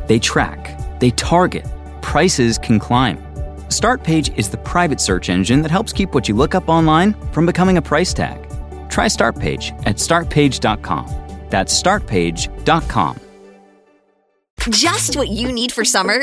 They track, they target, prices can climb. Startpage is the private search engine that helps keep what you look up online from becoming a price tag. Try Startpage at startpage.com. That's startpage.com. Just what you need for summer